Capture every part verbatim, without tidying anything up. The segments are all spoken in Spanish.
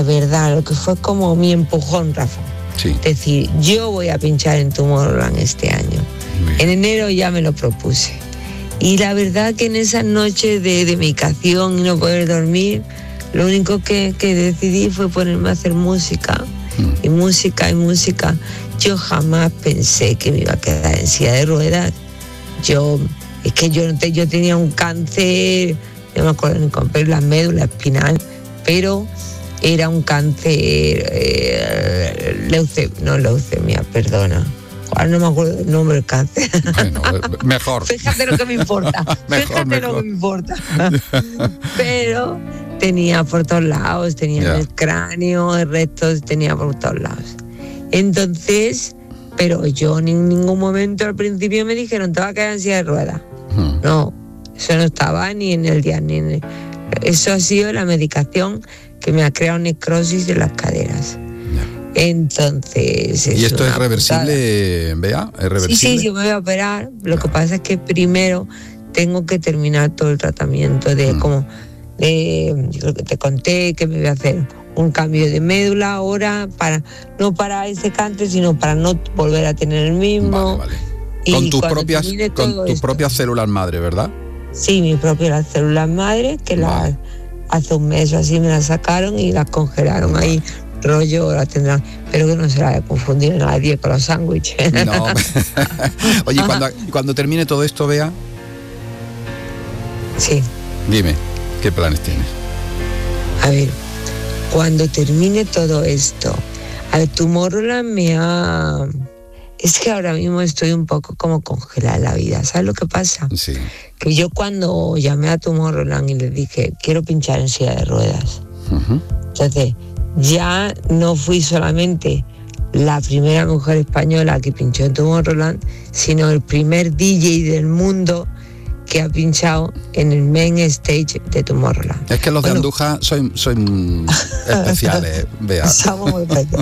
verdad, lo que fue como mi empujón, Rafa. Sí. Es decir, yo voy a pinchar en Tomorrowland este año. En enero ya me lo propuse. Y la verdad que en esas noches de, de medicación y no poder dormir, lo único que, que decidí fue ponerme a hacer música. Mm. Y música y música. Yo jamás pensé que me iba a quedar en silla de ruedas. Yo, es que yo, yo tenía un cáncer, no me acuerdo ni compré la médula espinal, pero era un cáncer, eh, leucemia, no leucemia, perdona. Ahora no me acuerdo del nombre del cáncer. Bueno, mejor. Fíjate lo que me importa. mejor, Fíjate mejor. lo que me importa. Pero tenía por todos lados, tenía yeah. en el cráneo, el resto, tenía por todos lados. Entonces, pero yo en ningún momento al principio me dijeron, te va a quedar en silla de ruedas. Hmm. No, eso no estaba ni en el día, ni en el... Eso ha sido la medicación que me ha creado necrosis de las caderas. Entonces... ¿Y esto es reversible, Bea? ¿Es reversible? Sí, sí, yo me voy a operar. Lo yeah. que pasa es que primero tengo que terminar todo el tratamiento de mm. como... De, yo creo que te conté que me voy a hacer un cambio de médula ahora, para no para ese cáncer, sino para no volver a tener el mismo. Vale, vale. Y con tus propias, con tus esto, propias células madre, ¿verdad? Sí, mis propias células madre, que vale. las, hace un mes o así me las sacaron y las congelaron vale. ahí. Rollo la tendrán, pero que no se la haya confundido nadie con los sándwiches. No. Oye, cuando, cuando termine todo esto, Bea. Sí. Dime, ¿qué planes tienes? A ver, cuando termine todo esto, a ver, Tomorrowland me ha... Es que ahora mismo estoy un poco como congelada en la vida, ¿sabes lo que pasa? Sí. Que yo cuando llamé a Tomorrowland y les dije, quiero pinchar en silla de ruedas. Uh-huh. Entonces... ya no fui solamente la primera mujer española que pinchó en Tomorrowland, sino el primer D J del mundo que ha pinchado en el main stage de Tomorrowland. Es que los bueno, de Andújar son, son especiales, Bea. Somos muy especiales.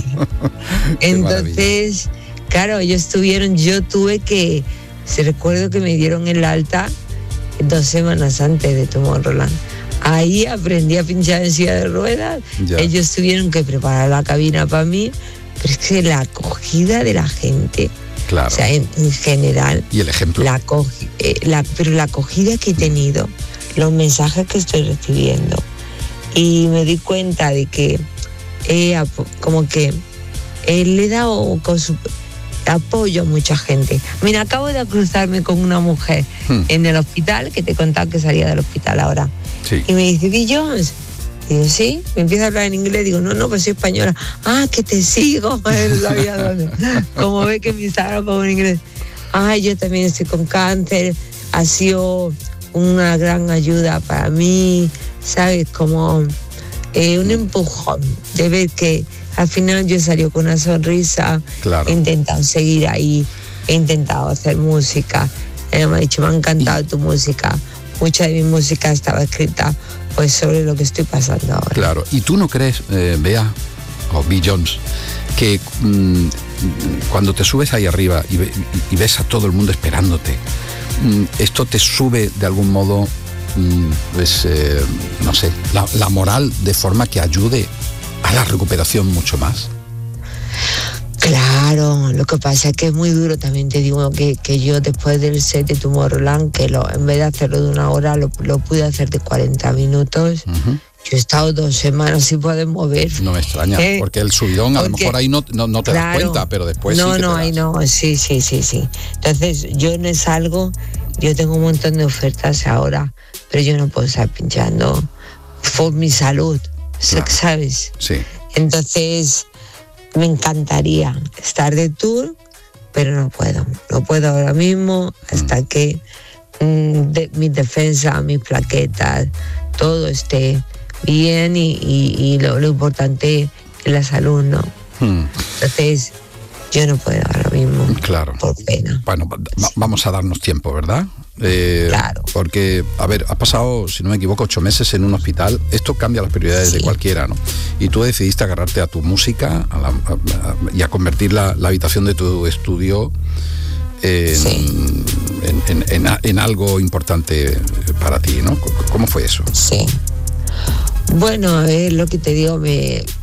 Entonces, claro, ellos estuvieron, yo tuve que, se recuerdo que me dieron el alta dos semanas antes de Tomorrowland. Ahí aprendí a pinchar en silla de ruedas. Ya. Ellos tuvieron que preparar la cabina para mí, pero es que la acogida de la gente, claro. o sea, en, en general, y el ejemplo, la, eh, la, pero la acogida que he tenido, los mensajes que estoy recibiendo, y me di cuenta de que eh, como que eh, le he dado con su apoyo a mucha gente. Mira, acabo de cruzarme con una mujer hmm. en el hospital, que te contaba que salía del hospital ahora. Sí. Y me dice, ¿Bill Jones? Digo, sí. Me empieza a hablar en inglés. Digo, no, no, pues soy española. Ah, que te sigo. No sabía dónde. Como ve que me Instagram pongo en inglés. Ay, yo también estoy con cáncer. Ha sido una gran ayuda para mí. ¿Sabes? Como eh, un empujón de ver que al final yo salí con una sonrisa. Claro. He intentado seguir ahí. He intentado hacer música. Ella me ha dicho, me ha encantado tu música. Mucha de mi música estaba escrita pues sobre lo que estoy pasando ahora. Claro, ¿y tú no crees, eh, Bea, o Bill Jones, que mmm, cuando te subes ahí arriba y, ve, y ves a todo el mundo esperándote, mmm, esto te sube de algún modo, mmm, pues, eh, no sé, la, la moral de forma que ayude a la recuperación mucho más? Claro, lo que pasa es que es muy duro. También te digo que, que yo después del set de Tomorrowland, que lo, en vez de hacerlo de una hora, lo, lo pude hacer de cuarenta minutos. Uh-huh. Yo he estado dos semanas sin poder mover. No me extraña, eh, porque el subidón, a porque, lo mejor ahí no, no, no te claro, das cuenta, pero después no, sí que no, te ahí no, sí, sí, sí, sí. Entonces, yo no salgo, yo tengo un montón de ofertas ahora, pero yo no puedo estar pinchando por mi salud, claro. ¿Sabes? Sí. Entonces... me encantaría estar de tour, pero no puedo. No puedo ahora mismo hasta mm. que mm, de, mi defensa, mis plaquetas, todo esté bien y, y, y lo, lo importante es la salud, ¿no? Mm. Entonces, yo no puedo ahora mismo. Claro. Por pena. Bueno, va, vamos a darnos tiempo, ¿verdad? Eh, claro. Porque, a ver, has pasado, si no me equivoco, ocho meses en un hospital. Esto cambia las prioridades sí. de cualquiera, ¿no? Y tú decidiste agarrarte a tu música a la, a, a, y a convertir la, la habitación de tu estudio en, sí. en, en, en, en algo importante para ti, ¿no? ¿Cómo fue eso? Sí. Bueno, a ver, lo que te digo, me,